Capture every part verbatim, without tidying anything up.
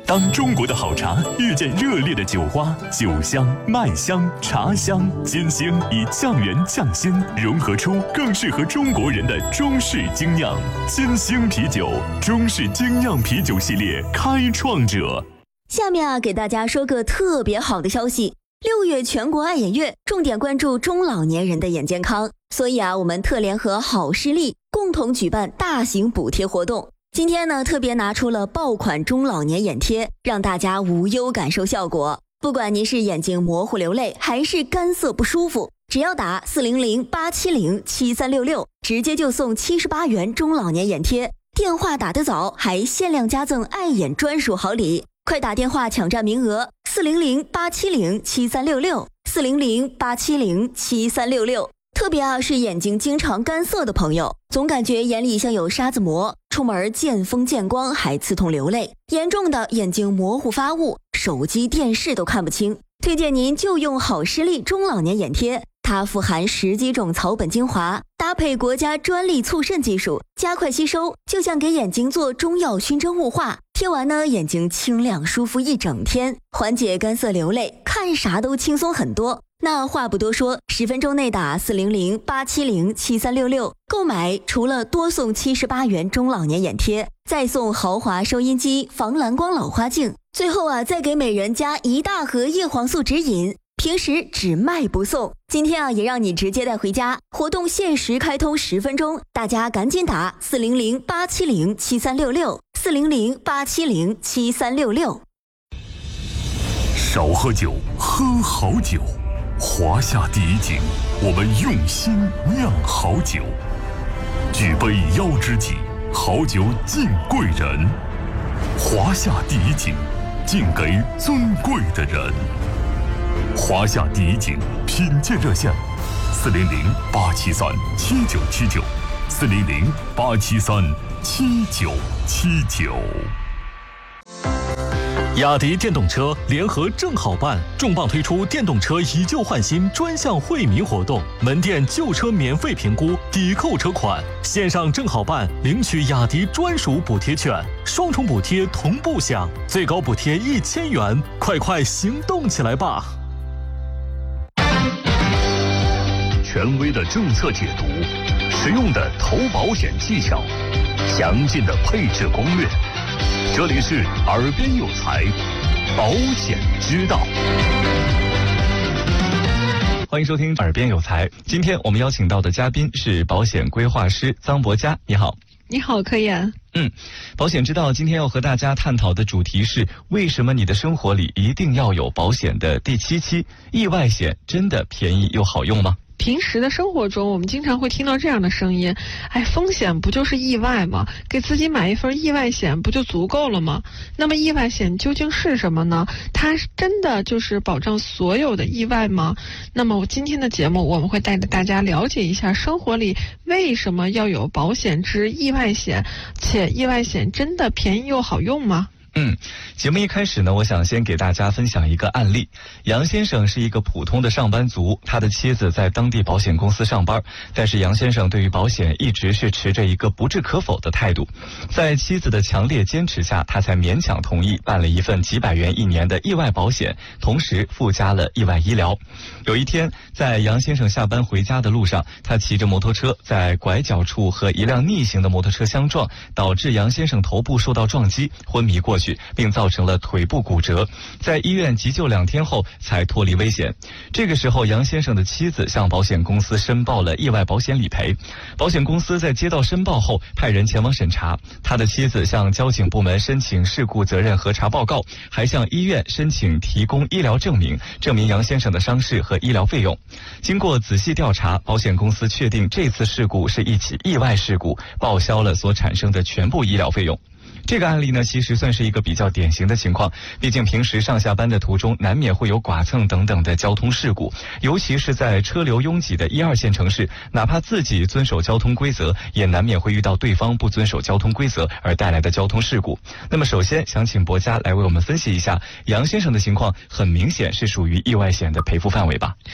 当中国的好茶遇见热烈的酒花，酒香、麦香、茶香、金星以酱源酱鲜融合出更适合中国人的中式精酿。金星啤酒，中式精酿啤酒系列开创者。 下面啊，给大家说个特别好的消息。六月全国爱眼月，重点关注中老年人的眼健康，所以啊，我们特联合好视力共同举办大型补贴活动。今天呢，特别拿出了爆款中老年眼贴，让大家无忧感受效果。不管您是眼睛模糊流泪，还是干涩不舒服，只要打四零零八七零七三六六，直接就送七十八元中老年眼贴。电话打得早，还限量加赠爱眼专属好礼，快打电话抢占名额。四零零八七零七三六六，四零零八七零七三六六。特别啊，是眼睛经常干涩的朋友，总感觉眼里像有沙子膜，出门见风见光还刺痛流泪，严重的眼睛模糊发雾，手机电视都看不清。推荐您就用好视力中老年眼贴，它富含十几种草本精华，搭配国家专利促渗技术，加快吸收，就像给眼睛做中药熏蒸雾化。贴完呢，眼睛清亮舒服一整天，缓解干涩流泪，看啥都轻松很多。那话不多说，十分钟内打四零零八七零七三六六，购买除了多送七十八元中老年眼贴，再送豪华收音机、防蓝光老花镜，最后啊，再给每人加一大盒叶黄素指引。平时只卖不送，今天啊，也让你直接带回家。活动限时开通十分钟，大家赶紧打四零零八七零七三六六，四零零八七零七三六六。 少喝酒，喝好酒。华夏第一景，我们用心酿好酒。举杯邀知己，好酒敬贵人。华夏第一景，敬给尊贵的人。华夏第一景品鉴热线：四零零八七三七九七九，四零零八七三七九七九。雅迪电动车联合正好办重磅推出电动车以旧换新专项惠民活动，门店旧车免费评估，抵扣车款，线上正好办领取雅迪专属补贴券，双重补贴同步享，最高补贴一千元，快快行动起来吧！权威的政策解读，实用的投保险技巧，详尽的配置攻略。这里是耳边有才，保险之道。 欢迎收听耳边有才。今天我们邀请到的嘉宾是保险规划师臧博佳。你好。 你好，柯岩。 嗯，保险之道今天要和大家探讨的主题是：为什么你的生活里一定要有保险的第七期？意外险真的便宜又好用吗？ 平时的生活中，我们经常会听到这样的声音：哎，风险不就是意外吗？给自己买一份意外险不就足够了吗？那么意外险究竟是什么呢？它真的就是保障所有的意外吗？那么今天的节目我们会带着大家了解一下生活里为什么要有保险之意外险，且意外险真的便宜又好用吗？ 嗯，节目一开始呢，我想先给大家分享一个案例。杨先生是一个普通的上班族，他的妻子在当地保险公司上班，但是杨先生对于保险一直是持着一个不置可否的态度。在妻子的强烈坚持下，他才勉强同意办了一份几百元一年的意外保险，同时附加了意外医疗。有一天，在杨先生下班回家的路上，他骑着摩托车在拐角处和一辆逆行的摩托车相撞，导致杨先生头部受到撞击，昏迷过去，并造成了腿部骨折，在医院急救两天后才脱离危险。这个时候，杨先生的妻子向保险公司申报了意外保险理赔。保险公司在接到申报后，派人前往审查。他的妻子向交警部门申请事故责任核查报告，还向医院申请提供医疗证明，证明杨先生的伤势和医疗费用。经过仔细调查，保险公司确定这次事故是一起意外事故，报销了所产生的全部医疗费用。这个案例呢，其实算是一个比较典型的情况，毕竟平时上下班的途中难免会有剐蹭等等的交通事故，尤其是在车流拥挤的一二线城市，哪怕自己遵守交通规则，也难免会遇到对方不遵守交通规则而带来的交通事故。那么首先想请博佳来为我们分析一下，杨先生的情况很明显是属于意外险的赔付范围吧？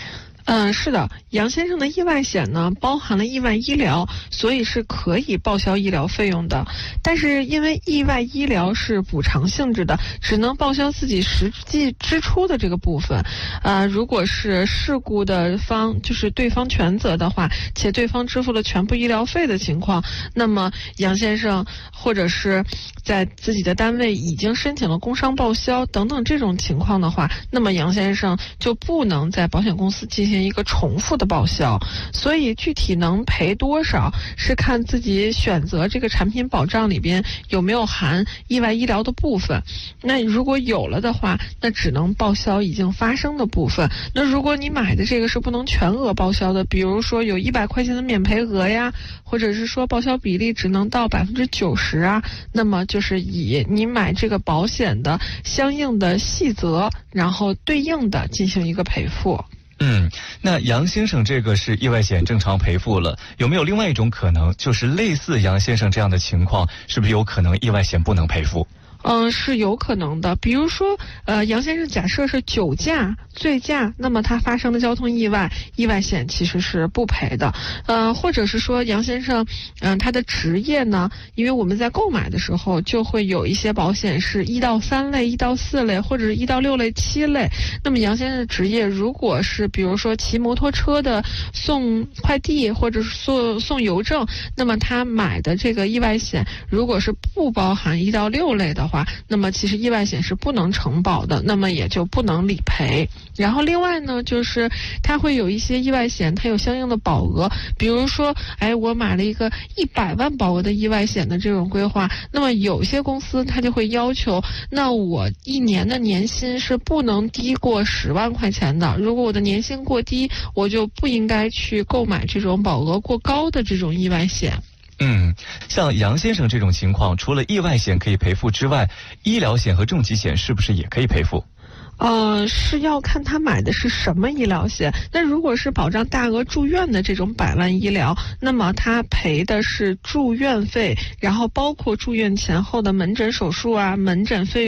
嗯，是的，杨先生的意外险呢，包含了意外医疗，所以是可以报销医疗费用的。但是因为意外医疗是补偿性质的，只能报销自己实际支出的这个部分。呃，如果是事故的方，就是对方全责的话，且对方支付了全部医疗费的情况，那么杨先生或者是在自己的单位已经申请了工伤报销等等这种情况的话，那么杨先生就不能在保险公司进行一个重复的报销。所以具体能赔多少是看自己选择这个产品保障里边有没有含意外医疗的部分。那如果有了的话，那只能报销已经发生的部分。那如果你买的这个是不能全额报销的，比如说有一百块钱的免赔额呀，或者是说报销比例只能到百分之九十啊，那么就是以你买这个保险的相应的细则，然后对应的进行一个赔付。 嗯，那杨先生这个是意外险正常赔付了，有没有另外一种可能，就是类似杨先生这样的情况，是不是有可能意外险不能赔付？ 嗯，是有可能的。比如说，呃，杨先生假设是酒驾、醉驾，那么他发生的交通意外，意外险其实是不赔的。呃，或者是说杨先生，嗯、呃，他的职业呢，因为我们在购买的时候就会有一些保险是一到三类、一到四类，或者是一到六类、七类。那么杨先生的职业如果是比如说骑摩托车的送快递或者是送送邮政，那么他买的这个意外险如果是不包含一到六类的话，那么其实意外险是不能承保的，那么也就不能理赔。然后另外呢，就是它会有一些意外险，它有相应的保额，比如说，哎，我买了一个一百万保额的意外险的这种规划，那么有些公司它就会要求，那我一年的年薪是不能低过十万块钱的，如果我的年薪过低，我就不应该去购买这种保额过高的这种意外险。 嗯，像杨先生这种情况，除了意外险可以赔付之外，医疗险和重疾险是不是也可以赔付？ 呃，是要看他买的是什么医疗险。那如果是保障大额住院的这种百万医疗，那么他赔的是住院费，然后包括住院前后的门诊手术啊、门诊费用。